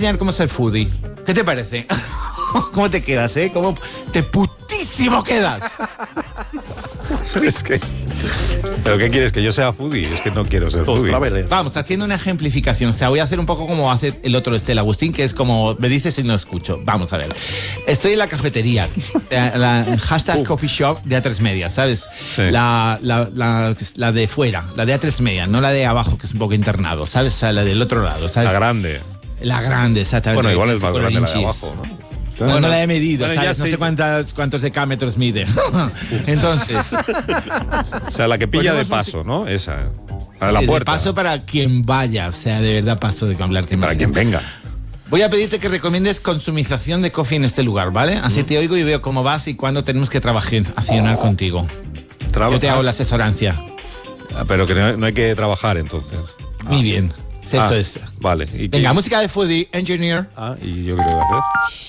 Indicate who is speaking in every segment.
Speaker 1: enseñar cómo ser foodie. ¿Qué te parece? ¿Cómo te quedas, ¿Cómo te putísimo quedas?
Speaker 2: Es que... ¿Pero qué quieres? ¿Que yo sea foodie? Es que no quiero ser foodie.
Speaker 1: Vamos, haciendo una ejemplificación. O sea, voy a hacer un poco como hace el otro el Agustín, que es como me dices y no escucho. Vamos a ver. Estoy en la cafetería. Hashtag coffee shop de A3 Media, ¿sabes?
Speaker 2: Sí.
Speaker 1: La de fuera, la de A3 Media, no la de abajo, que es un poco internado, ¿sabes? O sea, la del otro lado, ¿sabes?
Speaker 2: La grande.
Speaker 1: La grande, exactamente.
Speaker 2: Bueno, igual es más grande la de abajo, ¿no?
Speaker 1: No, no la he medido,
Speaker 2: bueno,
Speaker 1: ¿sabes? No sé cuántos decámetros mide. Entonces...
Speaker 2: O sea, la que pilla de paso, ¿no? Esa. A la
Speaker 1: sí,
Speaker 2: puerta.
Speaker 1: De paso para quien vaya, o sea, de verdad paso de hablarte más.
Speaker 2: Para quien venga.
Speaker 1: Voy a pedirte que recomiendes consumización de coffee en este lugar, ¿vale? Así te oigo y veo cómo vas y cuándo tenemos que trabajar contigo. Yo te hago la asesorancia.
Speaker 2: Pero que no hay que trabajar, entonces.
Speaker 1: Muy bien. Eso es.
Speaker 2: Vale. ¿Y
Speaker 1: venga, música de foodie, engineer.
Speaker 2: ¿Y yo qué tengo que hacer?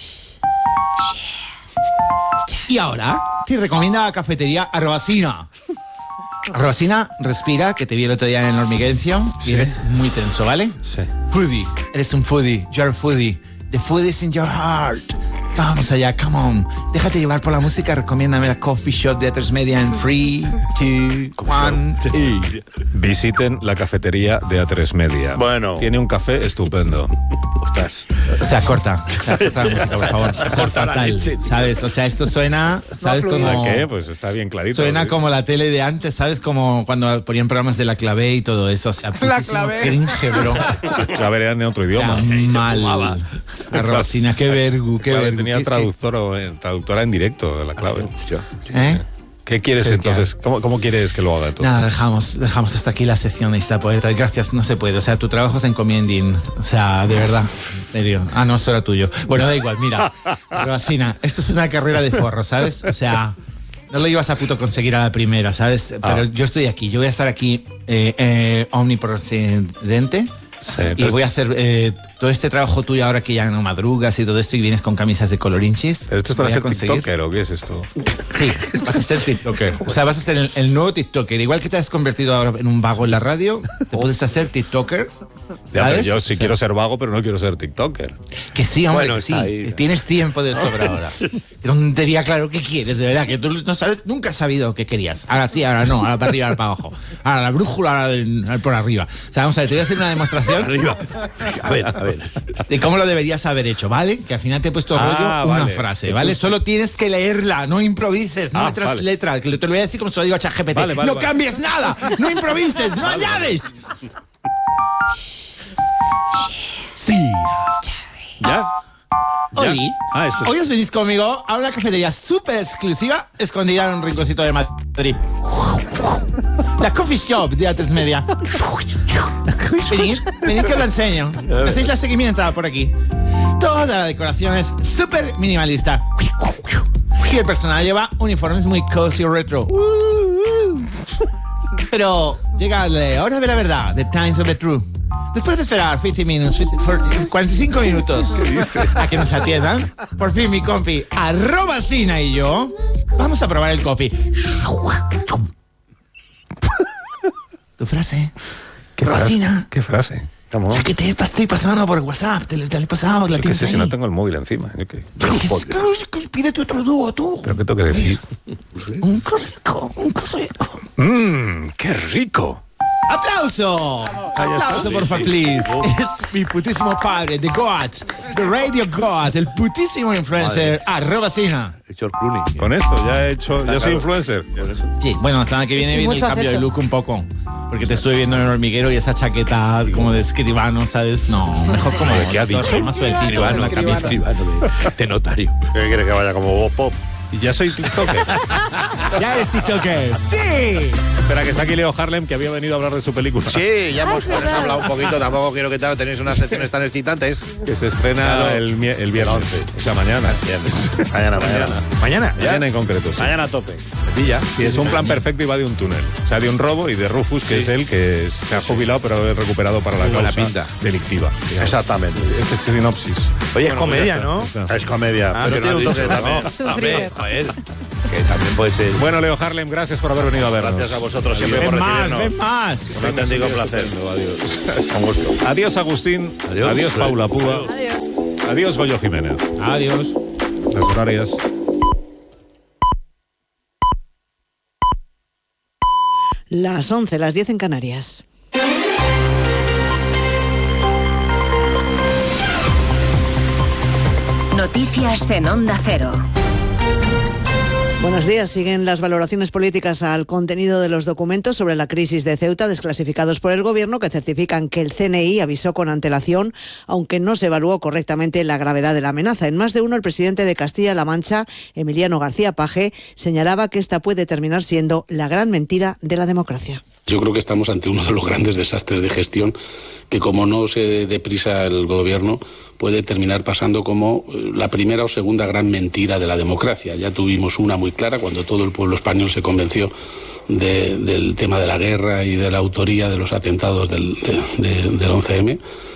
Speaker 1: Y ahora te recomiendo la cafetería Arrobasina. Arrobasina, respira, que te vi el otro día en el hormiguencio y eres muy tenso, ¿vale?
Speaker 2: Sí.
Speaker 1: Foodie, eres un foodie, you're a foodie. The food is in your heart. Vamos allá, come on. Déjate llevar por la música, recomiéndame la coffee shop de A3 Media en 3, 2, 1, y...
Speaker 2: Visiten la cafetería de A3 Media.
Speaker 3: Bueno.
Speaker 2: Tiene un café estupendo. Ostras.
Speaker 1: O sea, corta la música, por favor. O sea, fatal, ¿sabes? O sea, esto suena, ¿sabes? Como...
Speaker 2: ¿Qué? Pues está bien clarito.
Speaker 1: Suena como la tele de antes, ¿sabes? Como cuando ponían programas de La Clave y todo eso. O sea, putísimo cringe, bro.
Speaker 2: La clave era en otro idioma.
Speaker 1: Mal. Arrobasina, qué vergu, qué vergu.
Speaker 2: Tenía traductora en directo de La Clave. ¿Qué quieres
Speaker 1: Cerca.
Speaker 2: entonces? ¿Cómo quieres que lo haga entonces?
Speaker 1: Nada, dejamos hasta aquí la sección de esta poeta. Gracias, no se puede. O sea, tu trabajo es encomiending. O sea, de verdad, en serio. Ah, no, eso era tuyo. Bueno, da igual, mira. Arrobasina, esto es una carrera de forro, ¿sabes? O sea, no lo ibas a puto conseguir a la primera, ¿sabes? Pero yo estoy aquí, yo voy a estar aquí omnipresente.
Speaker 2: Sí,
Speaker 1: y voy a hacer todo este trabajo tuyo ahora que ya no madrugas y todo esto y vienes con camisas de colorinchis.
Speaker 2: ¿Pero esto es para ser TikToker o qué es esto?
Speaker 1: Sí, vas a ser TikToker. O sea, vas a ser el nuevo TikToker. Igual que te has convertido ahora en un vago en la radio, te puedes hacer TikToker.
Speaker 2: Ya, pero
Speaker 1: ¿sabes?
Speaker 2: yo sí quiero ser vago, pero no quiero ser TikToker.
Speaker 1: Que sí, hombre,
Speaker 3: Bueno,
Speaker 1: que sí.
Speaker 3: ahí.
Speaker 1: Tienes tiempo de sobra ahora. Qué tontería, claro, ¿qué quieres? De verdad, que tú no sabes, nunca has sabido qué querías. Ahora sí, ahora no, ahora para arriba, ahora para abajo. Ahora la brújula, ahora por arriba. O sea, vamos a ver, te voy a hacer una demostración
Speaker 3: A ver.
Speaker 1: de cómo lo deberías haber hecho, ¿vale? Que al final te he puesto rollo una frase, ¿vale? Solo tienes que leerla, no improvises, no metas letras, que te lo voy a decir como se lo digo a ChatGPT. No cambies nada, no improvises, no añades. Sí.
Speaker 2: ¿Ya?
Speaker 1: Hoy,
Speaker 2: esto es...
Speaker 1: hoy os venís conmigo a una cafetería súper exclusiva escondida en un rinconcito de Madrid. La coffee shop de A3 Media. Venid que os lo enseño. Hacéis la seguimiento por aquí. Toda la decoración es súper minimalista. Y el personal lleva uniformes muy cozy o retro. Pero llega la hora de la verdad, the times of the truth. Después de esperar 45 minutos a que nos atiendan, por fin mi compi Arrobasina y yo vamos a probar el coffee. Tu frase. Arrobasina.
Speaker 2: ¿Qué frase?
Speaker 1: La que te estoy pasando por WhatsApp, te he pasado, la
Speaker 2: Yo qué
Speaker 1: tienes
Speaker 2: sé, si
Speaker 1: ahí.
Speaker 2: no tengo el móvil encima. ¿Yo qué?
Speaker 1: Pídete otro dúo, tú.
Speaker 2: ¿Pero qué tengo que decir?
Speaker 1: Un corrico.
Speaker 2: ¡Qué rico!
Speaker 1: ¡Aplauso! ¡Aplauso, por favor, please! Es mi putísimo padre, The God, The Radio God, el putísimo influencer, Arrobasina.
Speaker 3: George Clooney.
Speaker 2: Con esto ya he hecho... ¿Ya soy influencer?
Speaker 1: Sí, bueno, la semana que viene viene el cambio de look un poco. Porque te estuve viendo en el hormiguero y esa chaqueta como de escribano, ¿sabes? No, mejor como
Speaker 2: ¿Qué ha dicho?
Speaker 1: más sueltito en la camisa.
Speaker 3: De notario. ¿Qué quieres que vaya como Bob Pop?
Speaker 2: Y ya soy TikToker.
Speaker 1: ¿Ya eres TikToker? ¡Sí!
Speaker 2: Espera, que está aquí Leo Harlem, que había venido a hablar de su película.
Speaker 3: Sí, ya hemos hablado un poquito. Tampoco quiero que tenéis unas secciones tan excitantes.
Speaker 2: Que se estrena el viernes. O sea, mañana. Mañana en concreto, sí.
Speaker 3: Mañana a tope.
Speaker 2: Pilla. Y es un plan perfecto y va de un túnel. O sea, de un robo y de Rufus, que es él que se ha jubilado pero ha recuperado para la causa
Speaker 3: pinta.
Speaker 2: delictiva. Digamos.
Speaker 3: Exactamente.
Speaker 2: Este es sinopsis.
Speaker 3: Oye, es comedia,
Speaker 2: ya está,
Speaker 3: ¿no?
Speaker 2: ya está.
Speaker 3: Es comedia. Pero tiene un toque también.
Speaker 4: Es un thriller.
Speaker 3: Joder. que también puede ser.
Speaker 2: Bueno, Leo Harlem, gracias por haber venido a vernos.
Speaker 3: Gracias a vosotros siempre por recibirnos.
Speaker 1: Ven más.
Speaker 3: Un auténtico placer.
Speaker 2: Adiós.
Speaker 3: Con gusto.
Speaker 2: Adiós, Agustín. Adiós, Paula Púa.
Speaker 4: Adiós.
Speaker 2: Adiós, Goyo Jiménez.
Speaker 1: Adiós.
Speaker 2: Las horarias.
Speaker 5: Las 11, las 10 en Canarias.
Speaker 6: Noticias en Onda Cero.
Speaker 5: Buenos días. Siguen las valoraciones políticas al contenido de los documentos sobre la crisis de Ceuta desclasificados por el Gobierno, que certifican que el CNI avisó con antelación, aunque no se evaluó correctamente la gravedad de la amenaza. En más de uno, el presidente de Castilla-La Mancha, Emiliano García Paje, señalaba que esta puede terminar siendo la gran mentira de la democracia.
Speaker 7: Yo creo que estamos ante uno de los grandes desastres de gestión que, como no se dé prisa el Gobierno, puede terminar pasando como la primera o segunda gran mentira de la democracia. Ya tuvimos una muy clara cuando todo el pueblo español se convenció del tema de la guerra y de la autoría de los atentados del 11M.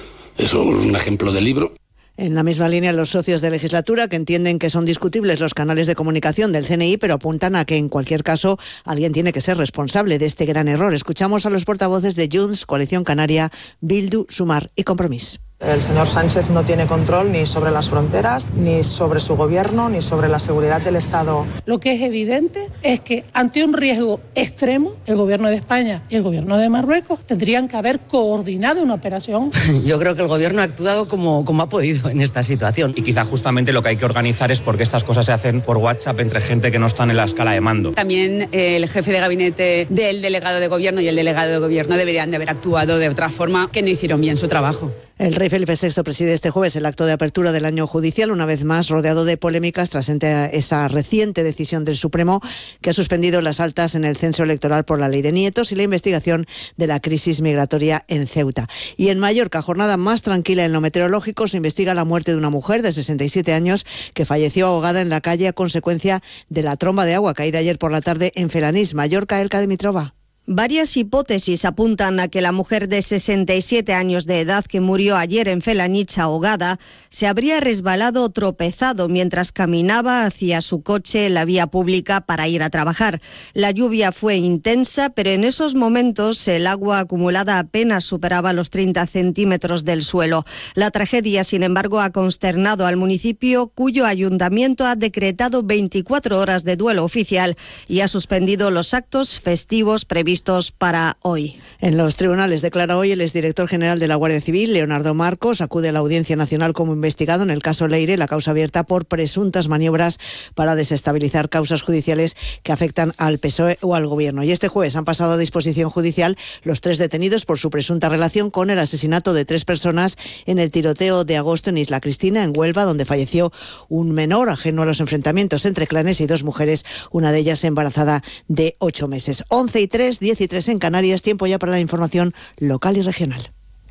Speaker 7: Eso es un ejemplo de libro.
Speaker 5: En la misma línea, los socios de legislatura, que entienden que son discutibles los canales de comunicación del CNI, pero apuntan a que, en cualquier caso, alguien tiene que ser responsable de este gran error. Escuchamos a los portavoces de Junts, Coalición Canaria, Bildu, Sumar y Compromís.
Speaker 8: El señor Sánchez no tiene control ni sobre las fronteras, ni sobre su gobierno, ni sobre la seguridad del Estado.
Speaker 9: Lo que es evidente es que ante un riesgo extremo, el gobierno de España y el gobierno de Marruecos tendrían que haber coordinado una operación.
Speaker 10: Yo creo que el gobierno ha actuado como ha podido en esta situación.
Speaker 11: Y quizá justamente lo que hay que organizar es porque estas cosas se hacen por WhatsApp entre gente que no están en la escala de mando.
Speaker 12: También el jefe de gabinete del delegado de gobierno y el delegado de gobierno deberían de haber actuado de otra forma, que no hicieron bien su trabajo.
Speaker 5: El rey Felipe VI preside este jueves el acto de apertura del año judicial, una vez más rodeado de polémicas tras esa reciente decisión del Supremo que ha suspendido las altas en el censo electoral por la ley de nietos y la investigación de la crisis migratoria en Ceuta. Y en Mallorca, jornada más tranquila en lo meteorológico, se investiga la muerte de una mujer de 67 años que falleció ahogada en la calle a consecuencia de la tromba de agua caída ayer por la tarde en Felanís, Mallorca. Elka Dimitrova.
Speaker 13: Varias hipótesis apuntan a que la mujer de 67 años de edad que murió ayer en Felanich ahogada se habría resbalado o tropezado mientras caminaba hacia su coche en la vía pública para ir a trabajar. La lluvia fue intensa, pero en esos momentos el agua acumulada apenas superaba los 30 centímetros del suelo. La tragedia, sin embargo, ha consternado al municipio, cuyo ayuntamiento ha decretado 24 horas de duelo oficial y ha suspendido los actos festivos previstos para hoy.
Speaker 5: En los tribunales declara hoy el exdirector general de la Guardia Civil, Leonardo Marcos. Acude a la Audiencia Nacional como investigado en el caso Leire, la causa abierta por presuntas maniobras para desestabilizar causas judiciales que afectan al PSOE o al Gobierno. Y este jueves han pasado a disposición judicial los 3 detenidos por su presunta relación con el asesinato de 3 personas en el tiroteo de agosto en Isla Cristina, en Huelva, donde falleció un menor ajeno a los enfrentamientos entre clanes y 2 mujeres, una de ellas embarazada de 8 meses. 11:03, 10:03 en Canarias, tiempo ya para la información local y regional.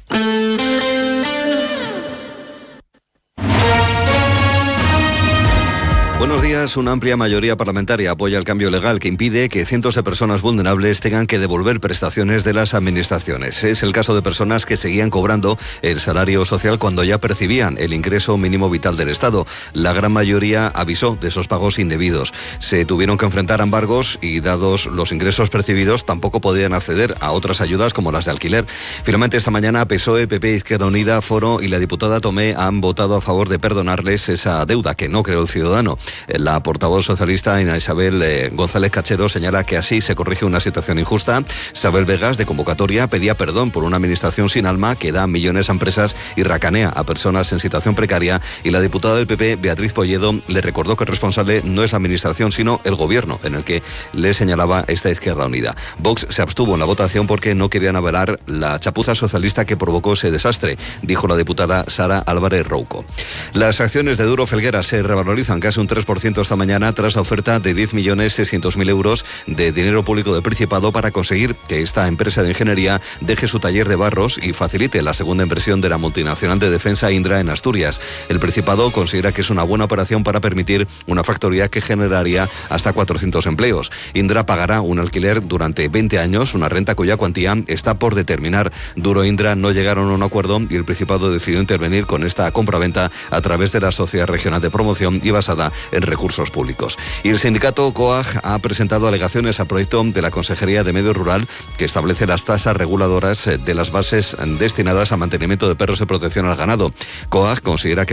Speaker 14: Buenos días. Una amplia mayoría parlamentaria apoya el cambio legal que impide que cientos de personas vulnerables tengan que devolver prestaciones de las administraciones. Es el caso de personas que seguían cobrando el salario social cuando ya percibían el ingreso mínimo vital del Estado. La gran mayoría avisó de esos pagos indebidos. Se tuvieron que enfrentar a embargos y, dados los ingresos percibidos, tampoco podían acceder a otras ayudas como las de alquiler. Finalmente, esta mañana, PSOE, PP, Izquierda Unida, Foro y la diputada Tomé han votado a favor de perdonarles esa deuda que no creó el ciudadano. La portavoz socialista, Ana Isabel González Cachero, señala que así se corrige una situación injusta. Isabel Vegas, de Convocatoria, pedía perdón por una administración sin alma que da millones a empresas y racanea a personas en situación precaria. Y la diputada del PP, Beatriz Polledo, le recordó que el responsable no es la administración, sino el Gobierno, en el que le señalaba esta Izquierda Unida. Vox se abstuvo en la votación porque no querían avalar la chapuza socialista que provocó ese desastre, dijo la diputada Sara Álvarez Rouco. Las acciones de Duro Felguera se revalorizan casi un 3% esta mañana tras la oferta de 10.600.000 euros de dinero público del Principado para conseguir que esta empresa de ingeniería deje su taller de barros y facilite la segunda inversión de la multinacional de defensa Indra en Asturias. El Principado considera que es una buena operación para permitir una factoría que generaría hasta 400 empleos. Indra pagará un alquiler durante 20 años, una renta cuya cuantía está por determinar. Duro e Indra no llegaron a un acuerdo y el Principado decidió intervenir con esta compraventa a través de la Sociedad Regional de Promoción y basada en recursos públicos. Y el sindicato COAG ha presentado alegaciones al proyecto de la Consejería de Medio Rural que establece las tasas reguladoras de las bases destinadas al mantenimiento de perros de protección al ganado. COAG considera que